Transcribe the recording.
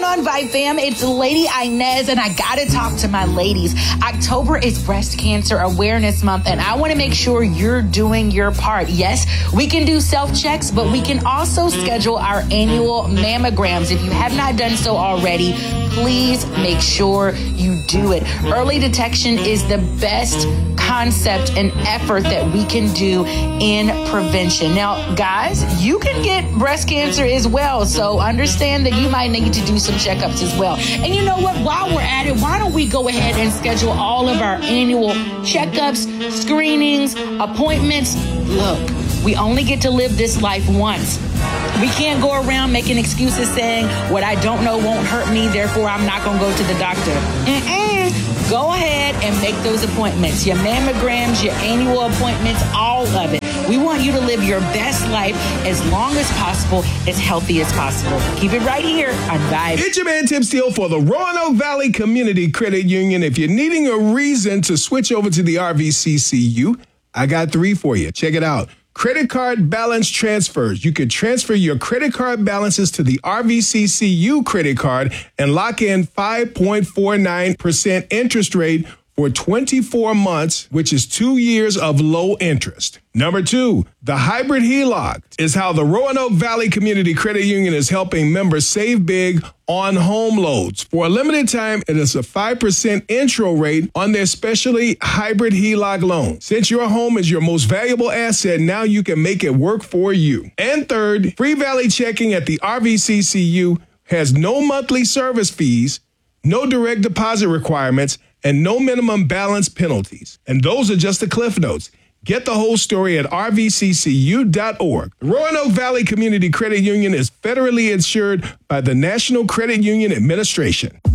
on, Vibe Fam? It's Lady Inez, and I gotta talk to my ladies. October is Breast Cancer Awareness Month, and I want to make sure you're doing your part. Yes, we can do self-checks, but we can also schedule our annual mammograms. If you have not done so already, please make sure you do it. Early detection is the best concept and effort that we can do in prevention. Now, guys, you can get breast cancer as well, so understand that you might need to do some checkups as well. And you know what? While we're at it, why don't we go ahead and schedule all of our annual checkups, screenings, appointments? Look, we only get to live this life once. We can't go around making excuses saying, what I don't know won't hurt me, therefore I'm not going to go to the doctor. Go ahead and make those appointments, your mammograms, your annual appointments, all of it. We want you to live your best life as long as possible, as healthy as possible. Keep it right here on Vibe. It's your man Tim Steele for the Roanoke Valley Community Credit Union. If you're needing a reason to switch over to the RVCCU, I got 3 for you. Check it out. Credit card balance transfers. You could transfer your credit card balances to the RVCCU credit card and lock in 5.49% interest rate for 24 months, which is 2 years of low interest. Number 2, the hybrid HELOC is how the Roanoke Valley Community Credit Union is helping members save big on home loans. For a limited time, it is a 5% intro rate on their specialty hybrid HELOC loan. Since your home is your most valuable asset, now you can make it work for you. And third, Free Valley Checking at the RVCCU has no monthly service fees, no direct deposit requirements, and no minimum balance penalties. And those are just the cliff notes. Get the whole story at rvccu.org. The Roanoke Valley Community Credit Union is federally insured by the National Credit Union Administration.